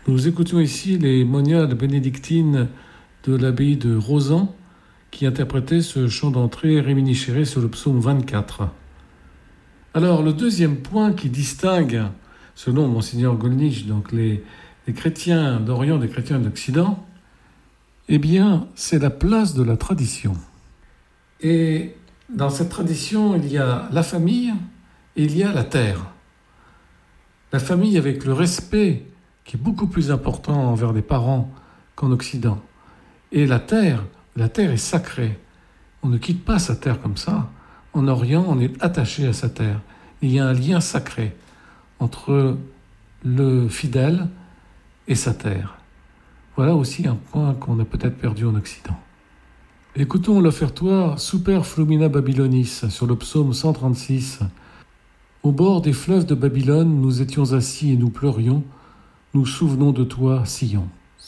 Nous écoutions ici les moniales bénédictines de l'abbaye de Rozan qui interprétaient ce chant d'entrée réminiscéré sur le psaume 24. Alors, le deuxième point qui distingue, selon Monseigneur Gollnisch, donc les chrétiens d'Orient des chrétiens d'Occident, eh bien, c'est la place de la tradition. Et dans cette tradition, il y a la famille et il y a la terre. La famille avec le respect qui est beaucoup plus important envers les parents qu'en Occident. Et la terre est sacrée. On ne quitte pas sa terre comme ça. En Orient, on est attaché à sa terre. Il y a un lien sacré entre le fidèle et sa terre. Voilà aussi un point qu'on a peut-être perdu en Occident. Écoutons l'offertoire Super Flumina Babylonis sur le psaume 136. Au bord des fleuves de Babylone, nous étions assis et nous pleurions. Nous souvenons de toi, Sion.